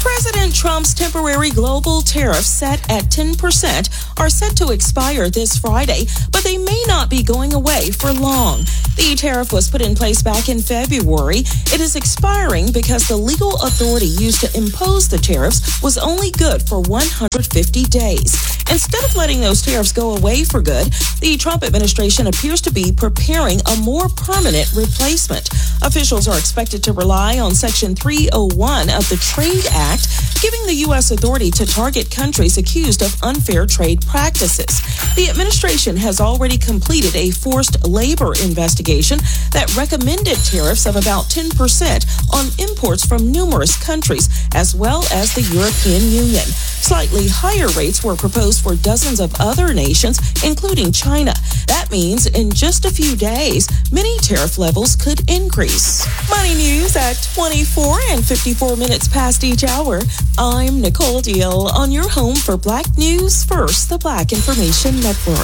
President Trump's temporary global tariffs set at 10% are set to expire this Friday, but they may not be going away for long. The tariff was put in place back in February. It is expiring because the legal authority used to impose the tariffs was only good for 150 days. Instead of letting those tariffs go away for good, the Trump administration appears to be preparing a more permanent replacement. Officials are expected to rely on Section 301 of the Trade Act, giving the U.S. authority to target countries accused of unfair trade practices. The administration has already completed a forced labor investigation that recommended tariffs of about 10% on imports from numerous countries, as well as the European Union. Slightly higher rates were proposed for dozens of other nations, including China. That means in just a few days, many tariff levels could increase. Money news at 24 and 54 minutes past each hour. I'm Nicole Deal on your home for Black News First, the Black Information Network.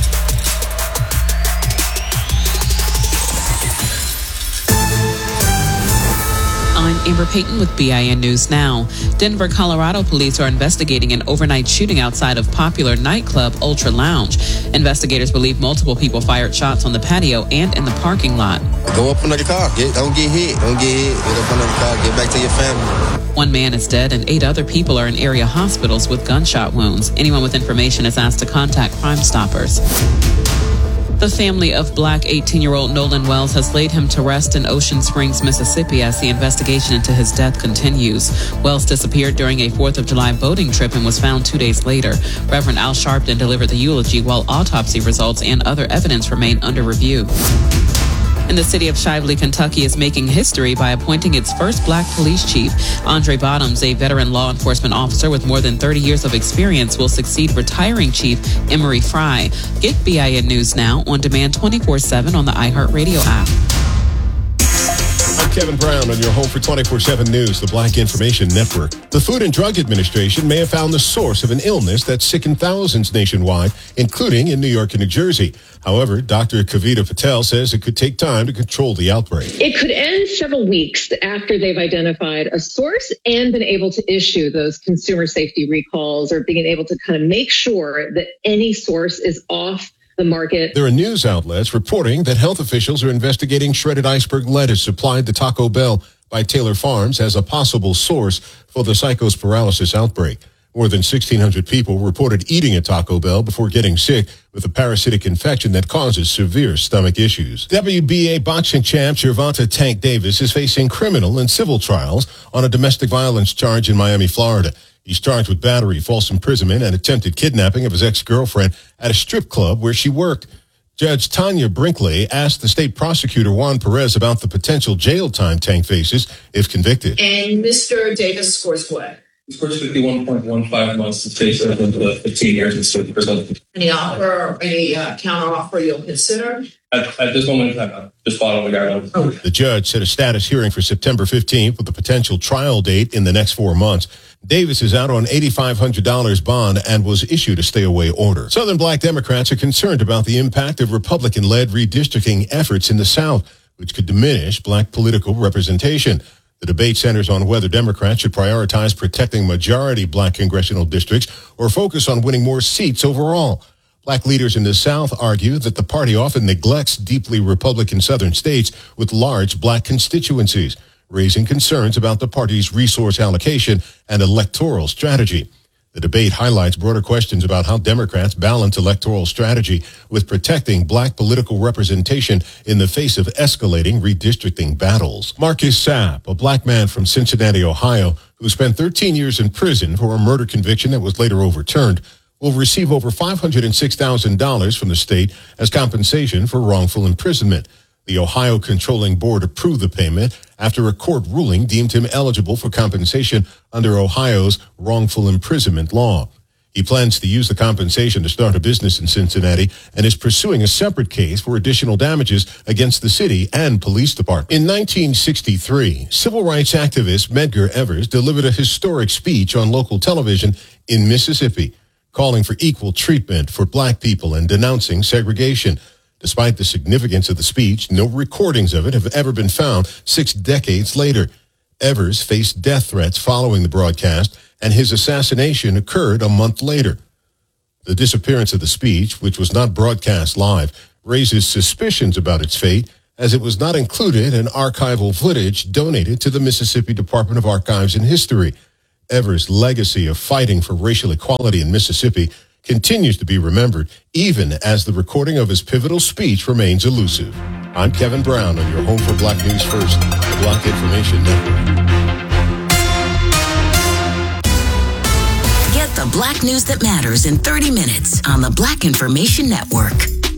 I'm Amber Payton with BIN News Now. Denver, Colorado police are investigating an overnight shooting outside of popular nightclub Ultra Lounge. Investigators believe multiple people fired shots on the patio and in the parking lot. Go up under the car. Don't get hit. Get up under the car. Get back to your family. One man is dead and 8 other people are in area hospitals with gunshot wounds. Anyone with information is asked to contact Crime Stoppers. The family of Black 18-year-old Nolan Wells has laid him to rest in Ocean Springs, Mississippi, as the investigation into his death continues. Wells disappeared during a 4th of July boating trip and was found 2 days later. Reverend Al Sharpton delivered the eulogy while autopsy results and other evidence remain under review. And the city of Shively, Kentucky is making history by appointing its first Black police chief. Andre Bottoms, a veteran law enforcement officer with more than 30 years of experience, will succeed retiring Chief Emery Fry. Get BIN News Now on demand 24/7 on the iHeartRadio app. I'm Kevin Brown on your home for 24/7 News, the Black Information Network. The Food and Drug Administration may have found the source of an illness that sickened thousands nationwide, including in New York and New Jersey. However, Dr. Kavita Patel says it could take time to control the outbreak. It could end several weeks after they've identified a source and been able to issue those consumer safety recalls or being able to kind of make sure that any source is off the market. There are news outlets reporting that health officials are investigating shredded iceberg lettuce supplied to Taco Bell by Taylor Farms as a possible source for the psychosparalysis outbreak. More than 1,600 people reported eating at Taco Bell before getting sick with a parasitic infection that causes severe stomach issues. WBA boxing champ Gervonta Tank Davis is facing criminal and civil trials on a domestic violence charge in Miami, Florida. He's charged with battery, false imprisonment, and attempted kidnapping of his ex-girlfriend at a strip club where she worked. Judge Tanya Brinkley asked the state prosecutor Juan Perez about the potential jail time Tank faces if convicted. And Mr. Davis scores what? He scores 51.15 months to face 15 years and 30%. Any offer or any counter offer you'll consider? At this moment in time, I'm just following the guidelines. Oh. The judge set a status hearing for September 15th with a potential trial date in the next 4 months. Davis is out on $8,500 bond and was issued a stay-away order. Southern Black Democrats are concerned about the impact of Republican-led redistricting efforts in the South, which could diminish Black political representation. The debate centers on whether Democrats should prioritize protecting majority Black congressional districts or focus on winning more seats overall. Black leaders in the South argue that the party often neglects deeply Republican Southern states with large Black constituencies, raising concerns about the party's resource allocation and electoral strategy. The debate highlights broader questions about how Democrats balance electoral strategy with protecting Black political representation in the face of escalating redistricting battles. Marcus Sapp, a Black man from Cincinnati, Ohio, who spent 13 years in prison for a murder conviction that was later overturned, will receive over $506,000 from the state as compensation for wrongful imprisonment. The Ohio Controlling Board approved the payment after a court ruling deemed him eligible for compensation under Ohio's wrongful imprisonment law. He plans to use the compensation to start a business in Cincinnati and is pursuing a separate case for additional damages against the city and police department. In 1963, civil rights activist Medgar Evers delivered a historic speech on local television in Mississippi, calling for equal treatment for Black people and denouncing segregation. Despite the significance of the speech, no recordings of it have ever been found 6 decades later. Evers faced death threats following the broadcast, and his assassination occurred a month later. The disappearance of the speech, which was not broadcast live, raises suspicions about its fate, as it was not included in archival footage donated to the Mississippi Department of Archives and History. Evers' legacy of fighting for racial equality in Mississippi continues to be remembered, even as the recording of his pivotal speech remains elusive. I'm Kevin Brown on your home for Black News First, the Black Information Network. Get the Black news that matters in 30 minutes on the Black Information Network.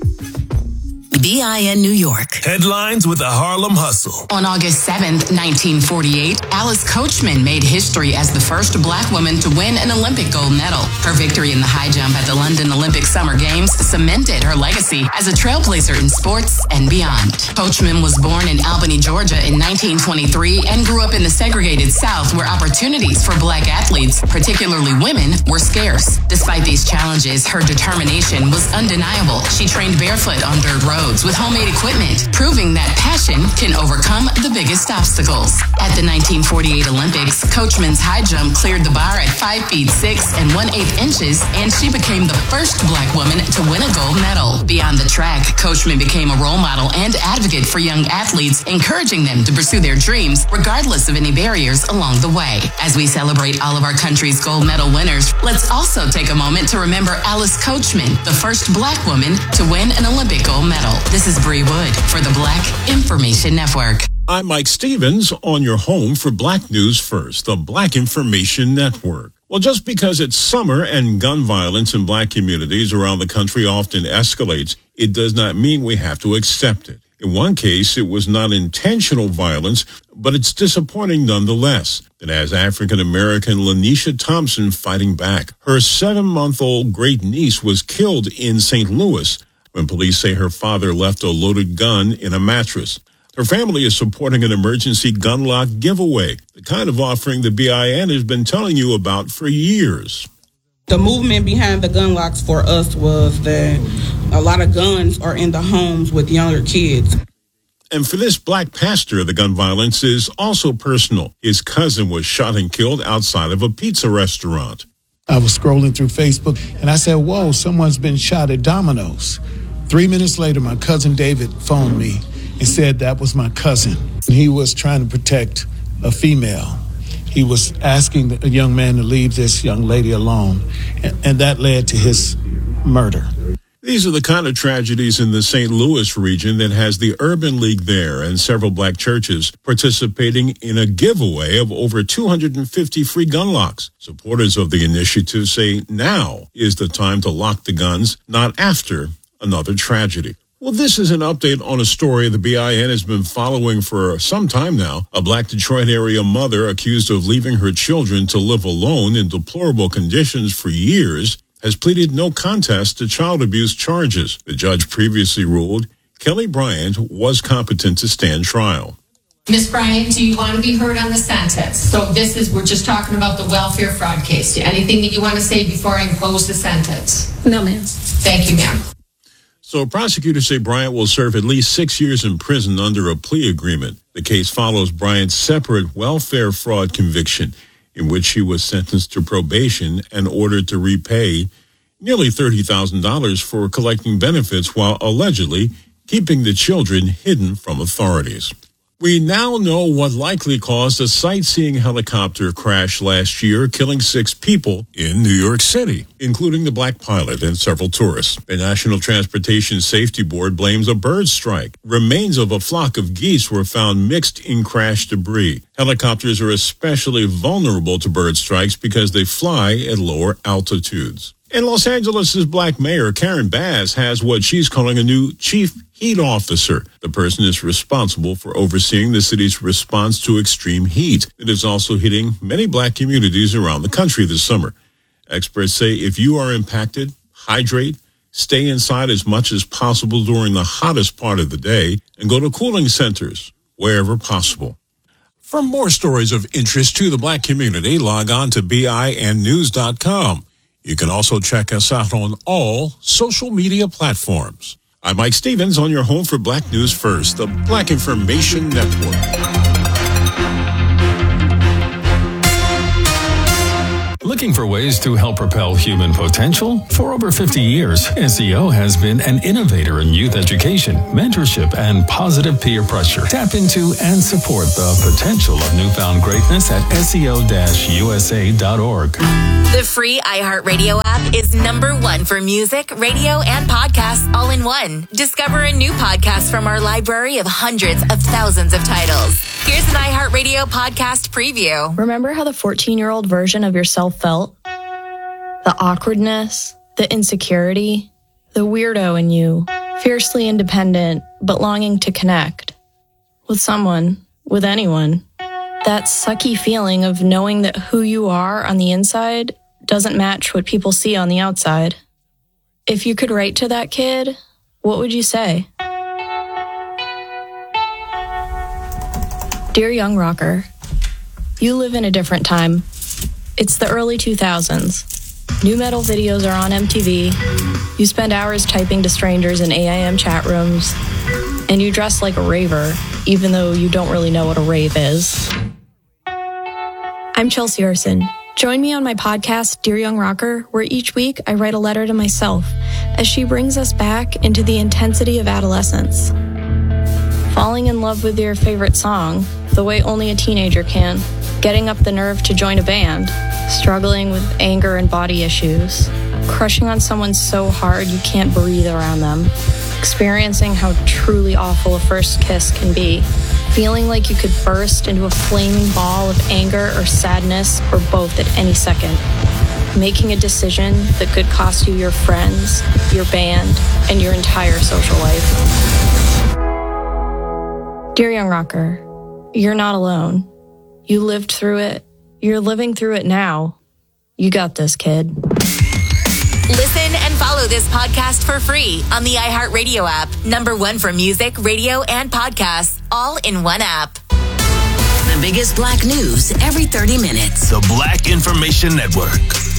BIN New York. Headlines with the Harlem Hustle. On August 7th, 1948, Alice Coachman made history as the first Black woman to win an Olympic gold medal. Her victory in the high jump at the London Olympic Summer Games cemented her legacy as a trailblazer in sports and beyond. Coachman was born in Albany, Georgia in 1923 and grew up in the segregated South where opportunities for Black athletes, particularly women, were scarce. Despite these challenges, her determination was undeniable. She trained barefoot on dirt roads with homemade equipment, proving that passion can overcome the biggest obstacles. At the 1948 Olympics, Coachman's high jump cleared the bar at 5 feet 6 and 1/8 inches, and she became the first Black woman to win a gold medal. Beyond the track, Coachman became a role model and advocate for young athletes, encouraging them to pursue their dreams regardless of any barriers along the way. As we celebrate all of our country's gold medal winners, let's also take a moment to remember Alice Coachman, the first Black woman to win an Olympic gold medal. This is Bree Wood for the Black Information Network. I'm Mike Stevens on your home for Black News First, the Black Information Network. Well, just because it's summer and gun violence in Black communities around the country often escalates, it does not mean we have to accept it. In one case, it was not intentional violence, but it's disappointing nonetheless. That has African-American Lanisha Thompson fighting back. Her 7-month-old great-niece was killed in St. Louis when police say her father left a loaded gun in a mattress. Her family is supporting an emergency gun lock giveaway, the kind of offering the BIN has been telling you about for years. The movement behind the gun locks for us was that a lot of guns are in the homes with younger kids. And for this Black pastor, the gun violence is also personal. His cousin was shot and killed outside of a pizza restaurant. I was scrolling through Facebook and I said, whoa, someone's been shot at Domino's. 3 minutes later, my cousin David phoned me and said that was my cousin. He was trying to protect a female. He was asking a young man to leave this young lady alone, and that led to his murder. These are the kind of tragedies in the St. Louis region that has the Urban League there and several Black churches participating in a giveaway of over 250 free gun locks. Supporters of the initiative say now is the time to lock the guns, not after another tragedy. Well, this is an update on a story the BIN has been following for some time now. A Black Detroit area mother accused of leaving her children to live alone in deplorable conditions for years has pleaded no contest to child abuse charges. The judge previously ruled Kelly Bryant was competent to stand trial. Ms. Bryant, do you want to be heard on the sentence? So we're just talking about the welfare fraud case. Anything that you want to say before I impose the sentence? No, ma'am. Thank you, ma'am. So prosecutors say Bryant will serve at least 6 years in prison under a plea agreement. The case follows Bryant's separate welfare fraud conviction, in which she was sentenced to probation and ordered to repay nearly $30,000 for collecting benefits while allegedly keeping the children hidden from authorities. We now know what likely caused a sightseeing helicopter crash last year, killing 6 people in New York City, including the Black pilot and several tourists. The National Transportation Safety Board blames a bird strike. Remains of a flock of geese were found mixed in crash debris. Helicopters are especially vulnerable to bird strikes because they fly at lower altitudes. And Los Angeles' Black mayor, Karen Bass, has what she's calling a new chief heat officer. The person is responsible for overseeing the city's response to extreme heat. It is also hitting many Black communities around the country this summer. Experts say if you are impacted, hydrate, stay inside as much as possible during the hottest part of the day, and go to cooling centers wherever possible. For more stories of interest to the Black community, log on to BINnews.com. You can also check us out on all social media platforms. I'm Mike Stevens on your home for Black News First, the Black Information Network. Looking for ways to help propel human potential? For over 50 years, SEO has been an innovator in youth education, mentorship, and positive peer pressure. Tap into and support the potential of newfound greatness at SEO-USA.org. The free iHeartRadio app is #1 for music, radio, and podcasts all in one. Discover a new podcast from our library of hundreds of thousands of titles. Here's an iHeartRadio podcast preview. Remember how the 14-year-old version of yourself felt? The awkwardness, the insecurity, the weirdo in you, fiercely independent, but longing to connect. With someone, with anyone. That sucky feeling of knowing that who you are on the inside doesn't match what people see on the outside. If you could write to that kid, what would you say? Dear young rocker, you live in a different time. It's the early 2000s. New metal videos are on MTV. You spend hours typing to strangers in AIM chat rooms. And you dress like a raver, even though you don't really know what a rave is. I'm Chelsea Arson. Join me on my podcast, Dear Young Rocker, where each week I write a letter to myself as she brings us back into the intensity of adolescence. Falling in love with your favorite song, the way only a teenager can. Getting up the nerve to join a band. Struggling with anger and body issues. Crushing on someone so hard you can't breathe around them. Experiencing how truly awful a first kiss can be. Feeling like you could burst into a flaming ball of anger or sadness or both at any second. Making a decision that could cost you your friends, your band, and your entire social life. Dear young rocker, you're not alone. You lived through it. You're living through it now. You got this, kid. Listen and follow this podcast for free on the iHeartRadio app. #1 for music, radio, and podcasts, all in one app. The biggest black news every 30 minutes. The Black Information Network.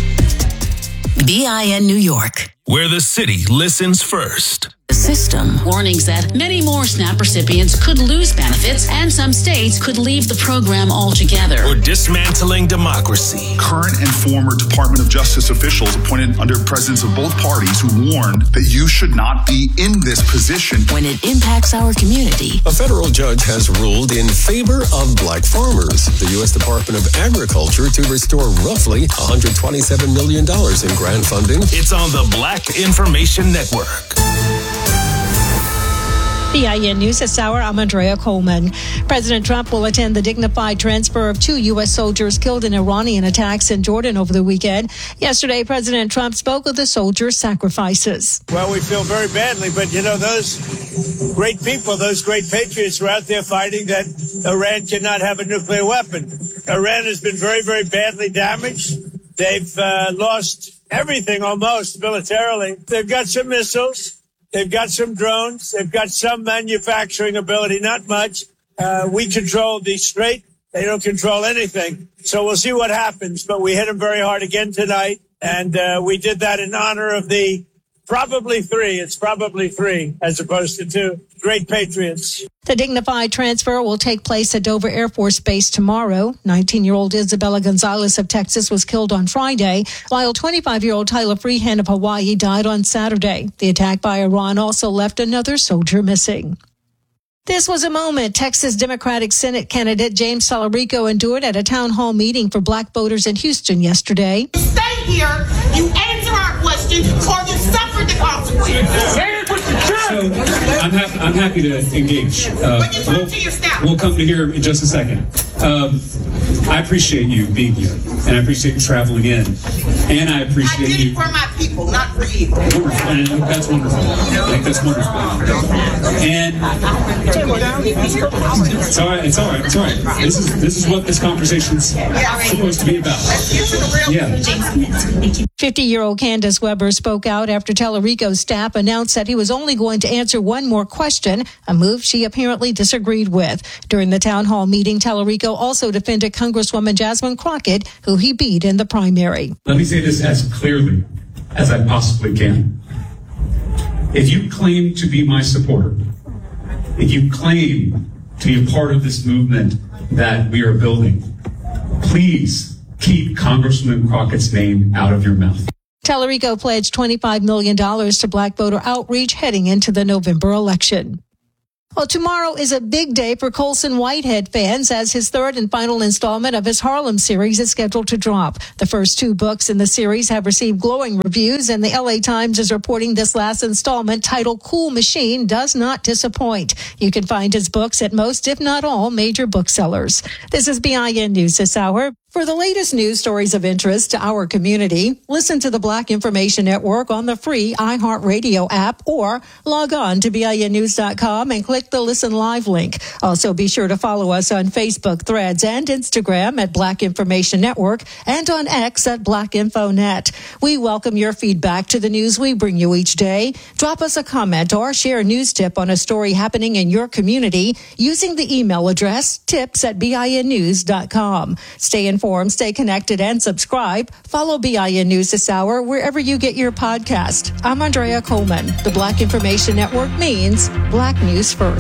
BIN New York, where the city listens first. The system. Warnings that many more SNAP recipients could lose benefits and some states could leave the program altogether. Or dismantling democracy. Current and former Department of Justice officials appointed under presidents of both parties who warned that you should not be in this position. When it impacts our community. A federal judge has ruled in favor of black farmers. The U.S. Department of Agriculture to restore roughly $127 million in grant funding. It's on the Black Information Network. BIN News this hour, I'm Andrea Coleman. President Trump will attend the dignified transfer of 2 U.S. soldiers killed in Iranian attacks in Jordan over the weekend. Yesterday, President Trump spoke of the soldiers' sacrifices. Well, we feel very badly, but those great people, those great patriots were out there fighting that Iran cannot have a nuclear weapon. Iran has been very, very badly damaged. They've lost everything almost militarily. They've got some missiles. They've got some drones. They've got some manufacturing ability, not much. We control the Strait. They don't control anything. So we'll see what happens. But we hit them very hard again tonight. And we did that in honor of the probably 3. It's probably 3 as opposed to 2 great patriots. The dignified transfer will take place at Dover Air Force Base tomorrow. 19-year-old Isabella Gonzalez of Texas was killed on Friday, while 25-year-old Tyler Freehan of Hawaii died on Saturday. The attack by Iran also left another soldier missing. This was a moment Texas Democratic Senate candidate James Tallarico endured at a town hall meeting for black voters in Houston yesterday. Stay here, you answer our questions, or you suffer the consequences. Say it with the truth. So I'm happy to engage. We'll come to here in just a second. I appreciate you being here, and I appreciate you traveling in, and I appreciate you. I did it for my people, not for you. Wonderful. And that's wonderful. I think that's wonderful. And it's all right. It's all right. It's all right. This is what this conversation's supposed to be about. Yeah. 50-year-old Candace Weber spoke out after Tallarico's staff announced that he was only going to answer one more question, a move she apparently disagreed with. During the town hall meeting, Tallarico also defended Congresswoman Jasmine Crockett, who he beat in the primary. Let me say this as clearly as I possibly can. If you claim to be my supporter, if you claim to be a part of this movement that we are building, please keep Congressman Crockett's name out of your mouth. Tellerico pledged $25 million to black voter outreach heading into the November election. Well, tomorrow is a big day for Colson Whitehead fans as his third and final installment of his Harlem series is scheduled to drop. The first two books in the series have received glowing reviews, and the LA Times is reporting this last installment, titled Cool Machine, does not disappoint. You can find his books at most, if not all, major booksellers. This is BIN News this hour. For the latest news stories of interest to our community, listen to the Black Information Network on the free iHeartRadio app or log on to BINnews.com and click the Listen Live link. Also, be sure to follow us on Facebook, Threads, and Instagram at Black Information Network and on X at BlackInfoNet. We welcome your feedback to the news we bring you each day. Drop us a comment or share a news tip on a story happening in your community using the email address tips@BINnews.com. Stay informed, stay connected, and subscribe. Follow BIN News this hour wherever you get your podcast. I'm Andrea Coleman. The Black Information Network means Black News first.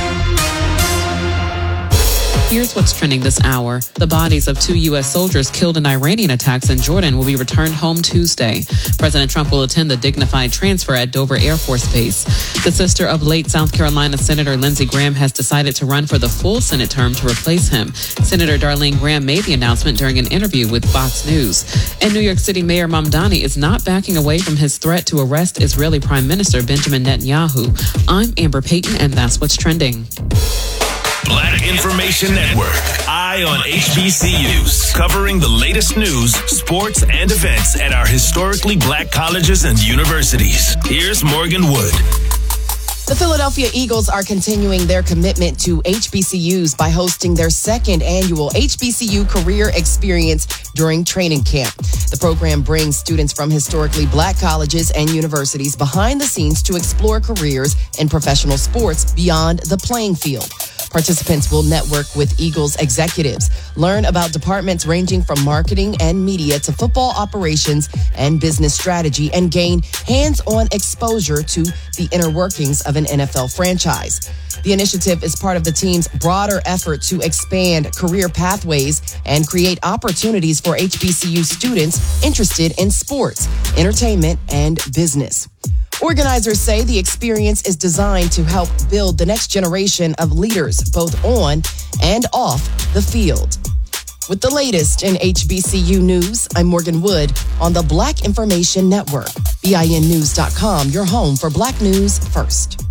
Here's what's trending this hour. The bodies of 2 U.S. soldiers killed in Iranian attacks in Jordan will be returned home Tuesday. President Trump will attend the dignified transfer at Dover Air Force Base. The sister of late South Carolina Senator Lindsey Graham has decided to run for the full Senate term to replace him. Senator Darlene Graham made the announcement during an interview with Fox News. And New York City Mayor Mamdani is not backing away from his threat to arrest Israeli Prime Minister Benjamin Netanyahu. I'm Amber Payton, and that's what's trending. Black Information Network. Eye on HBCUs. Covering the latest news, sports, and events at our historically black colleges and universities. Here's Morgan Wood. The Philadelphia Eagles are continuing their commitment to HBCUs by hosting their second annual HBCU Career Experience during training camp. The program brings students from historically black colleges and universities behind the scenes to explore careers in professional sports beyond the playing field. Participants will network with Eagles executives, learn about departments ranging from marketing and media to football operations and business strategy, and gain hands-on exposure to the inner workings of an NFL franchise. The initiative is part of the team's broader effort to expand career pathways and create opportunities for HBCU students interested in sports, entertainment, and business. Organizers say the experience is designed to help build the next generation of leaders, both on and off the field. With the latest in HBCU news, I'm Morgan Wood on the Black Information Network. BINnews.com, your home for Black news first.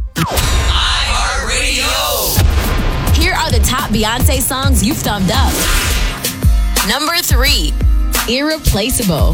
iHeartRadio. Here are the top Beyonce songs you've thumbed up. Number 3, Irreplaceable.